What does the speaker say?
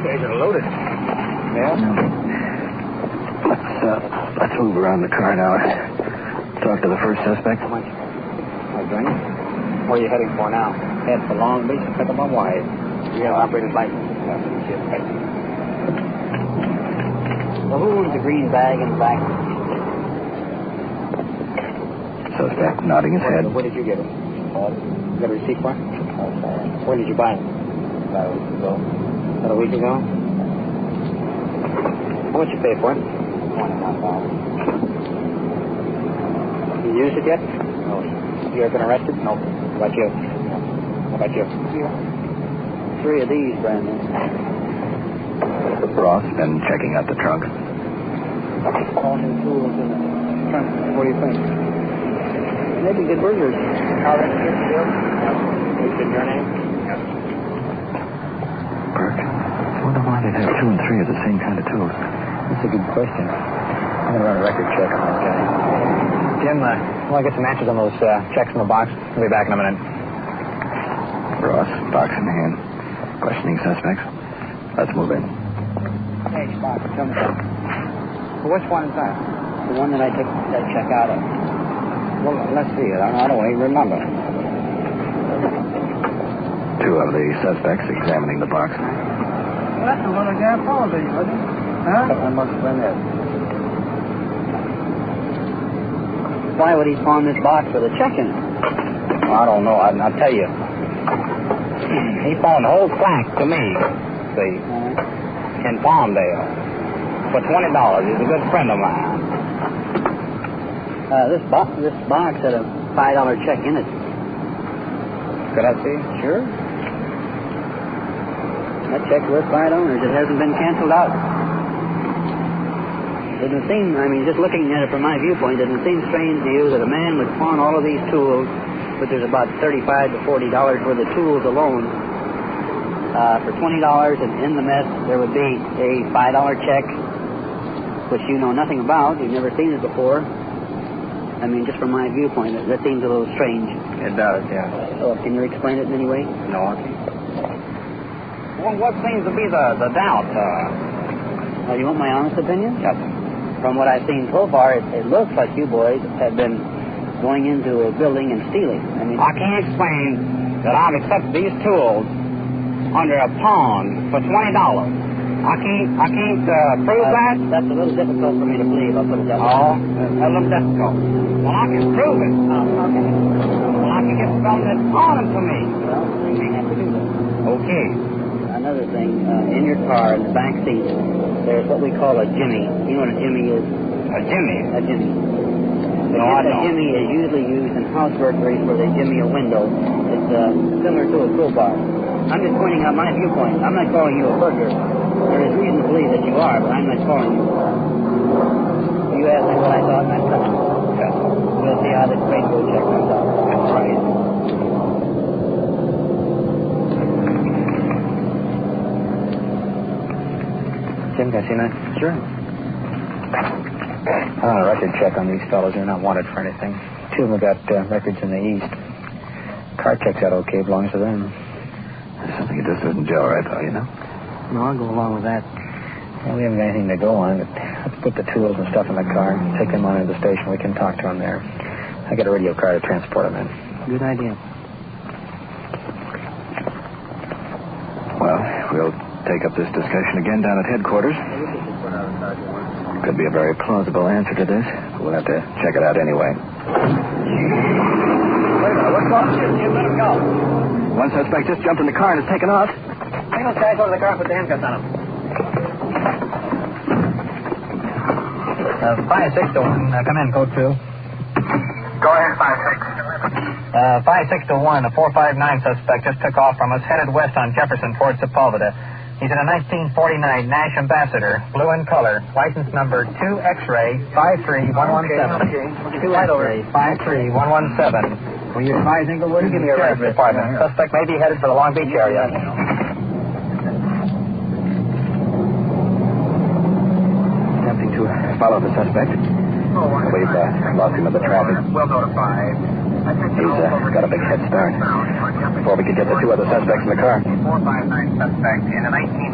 guys are loaded. Yeah? Let's move around the car now. Talk to the first suspect. How much? Where are you heading for now? Head for Long Beach to pick up my wife. You have operator's license? Well, who owns the green bag in the back? Suspect nodding his head. Where did you get it? You got a receipt for it? When did you buy it? About a week ago. About a week ago? How much you pay for it? $25. You used it yet? No. You ever been arrested? No. How about you? How about you? 3 of these, Brandon. Ross been checking out the trunk. All new tools in the trunk. What do you think? Maybe good burgers. How ready to get the bill? Is it your name? Yes. Burke, I wonder why they'd have 2 and 3 of the same kind of tools. That's a good question. I'm going to run a record check on this guy. Jim, I get some answers on those checks in the box. I'll be back in a minute. Ross, box in hand. Questioning suspects. Let's move in. Hey, Spock, tell me something. Well, which one is that? The one that I took that check out of. Well, let's see it. I don't even remember. 2 of the suspects examining the box. Well, that's the one I got Paul, wasn't it? Huh? That must have been it. Why would he pawn this box with a check in it? Well, I don't know. I'll tell you. He pawned the whole sack to me, see, in Palmdale for $20. He's a good friend of mine. This box had a $5 check in it. Could I see? Sure. That check's worth $5. It hasn't been canceled out. Doesn't seem, just looking at it from my viewpoint, doesn't seem strange to you that a man would pawn all of these tools, but there's about $35 to $40 worth of tools alone for $20, and in the mess there would be a $5 check, which you know nothing about. You've never seen it before. Just from my viewpoint, that seems a little strange. It does, yeah. So, can you explain it in any way? No, I can't. Well, what seems to be the doubt? You want my honest opinion? Yes. From what I've seen so far, it looks like you boys have been going into a building and stealing. I can't explain that I've accepted these tools under a pawn for $20. I can't prove that. That's a little difficult for me to believe. I'll put it that way. Oh, a little difficult. Well, I can prove it. Okay. Well, I can get someone that's pawning to me. Well, you may have to do that. Okay. Another thing, in your car, in the back seat, there's what we call a jimmy. You know what a jimmy is? A jimmy? A jimmy. No, I don't. A jimmy is usually used in house burglaries where they jimmy a window. It's similar to a crowbar. I'm just pointing out my viewpoint. I'm not calling you a burglar. There is reason to believe that you are, but I'm not calling you. You asked me what I thought, and I'm telling you. Yes. We'll see how this rainbow check comes out. That's right. Jim, can I see that? Sure. I want a record check on these fellows. They're not wanted for anything. 2 of them got records in the East. Car checks out okay, belongs to them. There's something that just doesn't gel right, though, you know? No, I'll go along with that. Well, we haven't got anything to go on. But let's put the tools and stuff in the car. Take them on to the station. We can talk to them there. I got a radio car to transport them in. Good idea. Well, we'll take up this discussion again down at headquarters. Could be a very plausible answer to this. We'll have to check it out anyway. Wait a minute. What's wrong with you? Let him go. One suspect just jumped in the car and has taken off. Bring those guys over to the car and put the handcuffs on them. 5-6-1. Come in, code 2. Go ahead, 5-6. 5-6-1. A 459 suspect just took off from us, headed west on Jefferson towards Sepulveda. He's in a 1949 Nash Ambassador, blue in color, license number 2X-ray 53117. Okay. 2X-ray 53117. Will you advise Inglewood? Give me a Sheriff's reference department. Suspect may be headed for the Long Beach area. Attempting to follow the suspect. We've lost him in the traffic. Well notified. He's got a big head start. Before we could get the 2 other suspects in the car. 459 suspect in a 19...